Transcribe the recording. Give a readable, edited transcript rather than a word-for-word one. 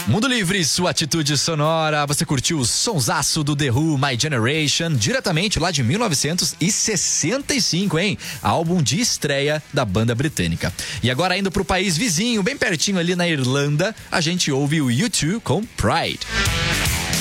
Mundo Livre, sua atitude sonora. Você curtiu o sonsaço do The Who, My Generation, diretamente lá de 1965, hein? Álbum de estreia da banda britânica. E agora indo pro país vizinho, bem pertinho ali na Irlanda, a gente ouve o U2 com Pride.